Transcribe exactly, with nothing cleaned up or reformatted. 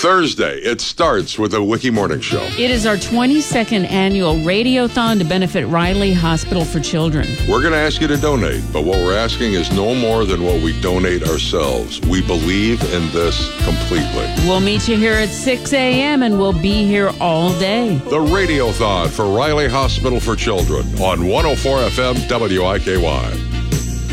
Thursday, it starts with the Wiki Morning Show. It is our twenty-second annual Radiothon to benefit Riley Hospital for Children. We're going to ask you to donate, but what we're asking is no more than what we donate ourselves. We believe in this completely. We'll meet you here at six a.m. and we'll be here all day. The Radiothon for Riley Hospital for Children on one oh four F M W I K Y.